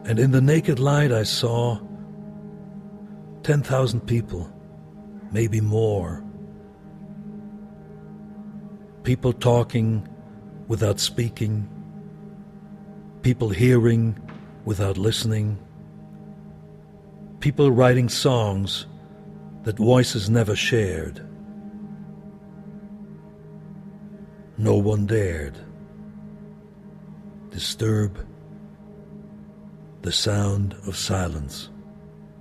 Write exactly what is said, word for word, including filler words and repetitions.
And in the naked light I saw ten thousand people, maybe more. People talking without speaking, people hearing without listening, people writing songs that voices never shared. No one dared disturb the sound of silence.